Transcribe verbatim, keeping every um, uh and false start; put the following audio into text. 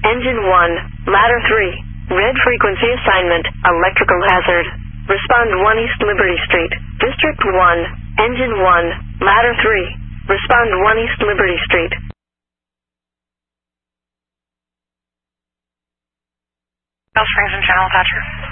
Engine one, ladder three. Red frequency assignment, electrical hazard. Respond one East Liberty Street. District one, Engine one, ladder three. Respond one East Liberty Street. Bell Springs and General Thatcher.